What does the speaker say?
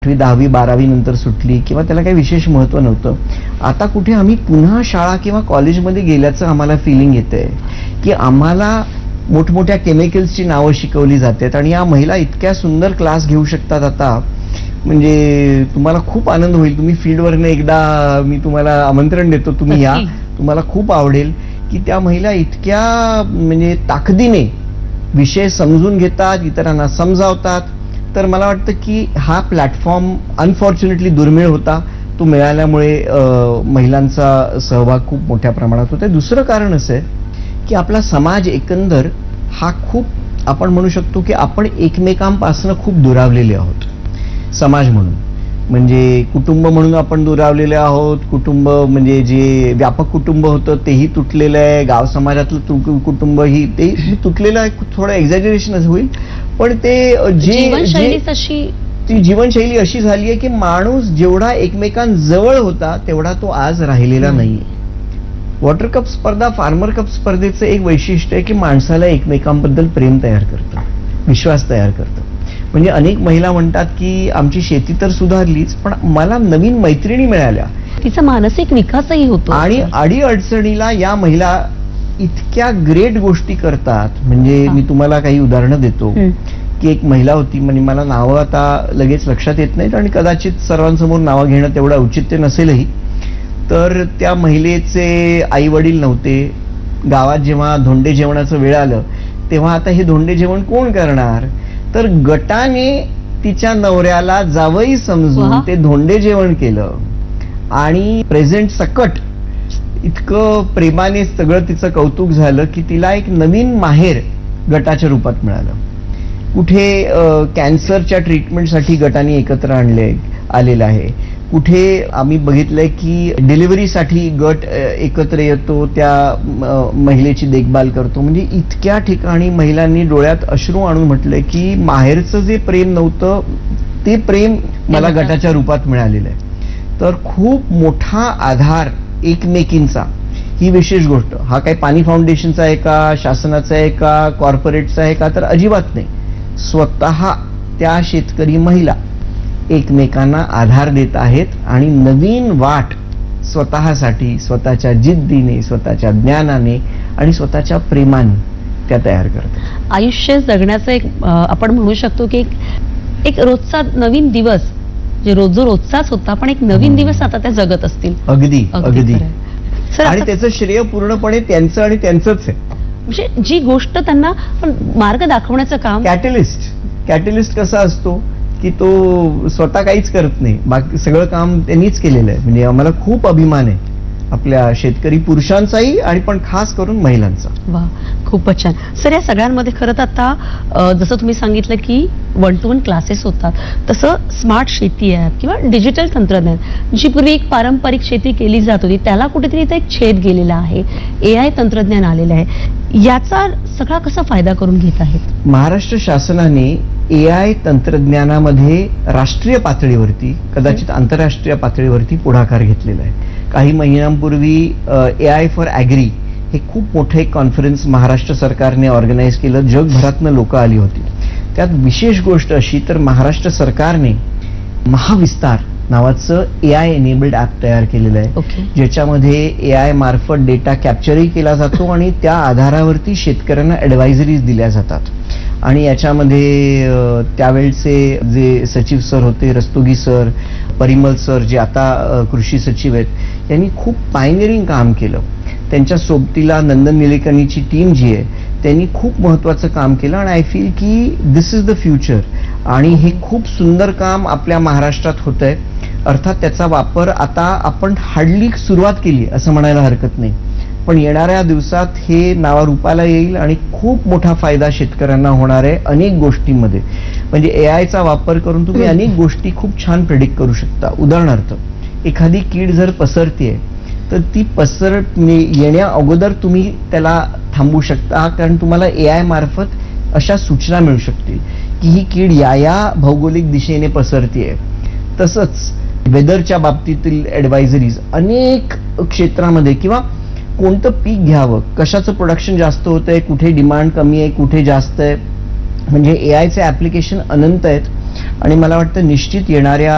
8वी 10वी 12वी नंतर सुटली किंवा त्याला काही विशेष महत्व नव्हतं. आता कुठे आम्ही पुन्हा शाळा किंवा कॉलेजमध्ये गेल्याचं आम्हाला फिलिंग येतंय की आम्हाला मोठमोठ्या केमिकल्सची नावं शिकवली जातात आणि या महिला इतक्या सुंदर क्लास घेऊ शकतात आता. म्हणजे तुम्हाला खूप आनंद होईल. तुम्ही फील्डवरनं एकदा मी तुम्हाला आमंत्रण देतो, तुम्ही या, तुम्हाला खूप आवडेल की त्या महिला इतक्या म्हणजे ताकदीने विषय समजून घेतात, इतरांना समजावतात. तर मला वाटतं की हा प्लॅटफॉर्म अनफॉर्च्युनेटली दुर्मिळ होता. तो मिळाल्यामुळे महिलांचा सहभाग खूप मोठ्या प्रमाणात होता. दुसरं कारण असं आहे की आपला समाज एकंदर हा खूप आपण म्हणू शकतो की आपण एकमेकांपासून खूप दुरावलेले आहोत समाज म्हणून. म्हणजे कुटुंब म्हणून आपण दुरावलेले आहोत. कुटुंब म्हणजे जे व्यापक कुटुंब होतं तेही तुटलेलं आहे. गाव समाजातलं कुटुंब ही ते तुटलेलं आहे. थोडं एक्झॅजरेशन होईल, पण ते ती जीवनशैली अशी झाली आहे की माणूस जेवढा एकमेकांजवळ होता तेवढा तो आज राहिलेला नाहीये. वॉटर कप स्पर्धा, फार्मर कप स्पर्धेचं एक वैशिष्ट्य आहे की माणसाला एकमेकांबद्दल प्रेम तयार करतं, विश्वास तयार करतं. म्हणजे अनेक महिला म्हणतात की आमची शेती तर सुधारलीच, पण मला नवीन मैत्रिणी मिळाल्या, तिचा मानसिक विकासही होतो आणि अडीअडचणीला या महिला इतक्या ग्रेट गोष्टी करतात. म्हणजे मी तुम्हाला काही उदाहरणं देतो की एक महिला होती, म्हणजे मला नावं आता लगेच लक्षात येत नाहीत आणि कदाचित सर्वांसमोर नावं घेणं तेवढं औचित्य नसेलही. तर त्या महिलेचे आई वडील नव्हते. गावात जेव्हा धोंडे जेवणाचं वेळ आलं तेव्हा आता हे धोंडे जेवण कोण करणार, तर गटाने तिच्या नवऱ्याला जावई समजून ते धोंडे जेवण केलं आणि प्रेझेंट सकट इतकं प्रेमाने सगळं तिचं कौतुक झालं की तिला एक नवीन माहेर गटाच्या रूपात मिळालं. कुठे कॅन्सरच्या ट्रीटमेंटसाठी गटाने एकत्र आलेलं आहे. कुठे आम्ही बघितलंय की डिलिव्हरीसाठी गट एकत्र येतो, त्या महिलेची देखभाल करतो. म्हणजे इतक्या ठिकाणी महिलांनी डोळ्यात अश्रू आणून म्हटलंय की माहेरचं जे प्रेम नव्हतं ते प्रेम मला गटाच्या रूपात मिळालेलं आहे. तर खूप मोठा आधार एकमेकींचा, ही विशेष गोष्ट. हा काही पाणी फाउंडेशनचा आहे का, शासनाचा आहे का, कॉर्पोरेटचा आहे का, तर अजिबात नाही. स्वतः त्या शेतकरी महिला एकमेकांना आधार देत आहेत आणि नवीन वाट स्वतःसाठी, स्वतःच्या जिद्दीने, स्वतःच्या ज्ञानाने आणि स्वतःच्या प्रेमाने त्या तयार करतात. आयुष्य जगण्याचं एक आपण म्हणू शकतो की एक रोजचा नवीन दिवस, जे रोजचाच होता पण एक नवीन दिवस आता त्या जगत असतील. अगदी अगदी. आणि त्याचं श्रेय पूर्णपणे त्यांचं आणि त्यांचंच आहे. म्हणजे जी गोष्ट त्यांना मार्ग दाखवण्याचं काम. कॅटलिस्ट कसा असतो की तो स्वतः काहीच करत नाही, बाकी सगळं काम त्यांनीच केलेलं आहे. म्हणजे आम्हाला खूप अभिमान आहे आपल्या शेतकरी पुरुषांचाही आणि पण खास करून महिलांचा. वा, खूपच छान सर. या सगळ्यांमध्ये खरं आता जसं तुम्ही सांगितलं की 1-to-1 क्लासेस होतात, तसं स्मार्ट शेती आहे किंवा डिजिटल तंत्रज्ञान, जी पूर्वी एक पारंपरिक शेती केली जात होती त्याला कुठेतरी इथे एक छेद गेलेला आहे. AI तंत्रज्ञान आलेलं आहे. याचा सगळा कसा फायदा करून घेत आहेत? महाराष्ट्र शासनाने AI तंत्रज्ञानामध्ये राष्ट्रीय पातळीवरती, कदाचित आंतरराष्ट्रीय पातळीवरती पुढाकार घेतलेला आहे. काही महिन्यांपूर्वी AI फॉर ॲग्री हे खूप मोठे कॉन्फरन्स महाराष्ट्र सरकारने ऑर्गनाईज केलं. जगभरातनं लोक आली होती. त्यात विशेष गोष्ट अशी, तर महाराष्ट्र सरकारने महाविस्तार नावाचं AI एनेबल्ड ॲप तयार केलेलं आहे, ज्याच्यामध्ये AI मार्फत डेटा कॅप्चरही केला जातो आणि त्या आधारावरती शेतकऱ्यांना ॲडवायझरीज दिल्या जातात. आणि याच्यामध्ये त्यावेळचे जे सचिव सर होते, रस्तोगी सर, परिमल सर, जे आता कृषी सचिव आहेत, यांनी खूप पायनियरिंग काम केलं. त्यांच्या सोबतीला नंदन निलेकणीची टीम जी आहे त्यांनी खूप महत्वाचं काम केलं. आणि आय फील की दिस इज द फ्युचर. आणि हे खूप सुंदर काम आपल्या महाराष्ट्रात होत आहे. अर्थात त्याचा वापर आता आपण हार्डली सुरुवात केली असं म्हणायला हरकत नाही, पण येणाऱ्या दिवसात हे नावारूपाला येईल आणि खूप मोठा फायदा शेतकऱ्यांना होणार आहे अनेक गोष्टींमध्ये. म्हणजे AIचा वापर करून तुम्ही अनेक गोष्टी खूप छान प्रेडिक्ट करू शकता. उदाहरणार्थ, एखादी कीड जर पसरतीये तर ती येण्या अगोदर तुम्ही त्याला थांबवू शकता, कारण तुम्हाला AI मार्फत अशा सूचना मिळू शकतील की ही कीड या भौगोलिक दिशेने पसरतीये. तसंच वेदरच्या बाबतीतील ॲडवायझरीज अनेक क्षेत्रामध्ये, किंवा कोणतं पीक घ्यावं, कशाचं प्रोडक्शन जास्त होतंय, कुठे डिमांड कमी आहे, कुठे जास्त आहे. म्हणजे AIचे ॲप्लिकेशन अनंत आहेत आणि मला वाटतं निश्चित येणाऱ्या